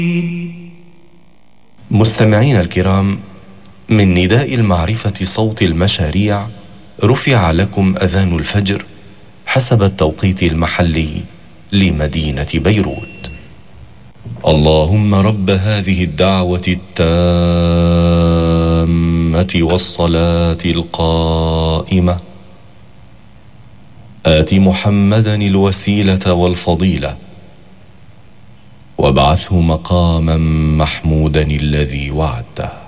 مستمعينا الكرام، من نداء المعرفة صوت المشاريع رفع لكم أذان الفجر حسب التوقيت المحلي لمدينة بيروت. اللهم رب هذه الدعوة التامة والصلاة القائمة آت محمدا الوسيلة والفضيلة وابعثه مقاما محمودا الذي وعدته.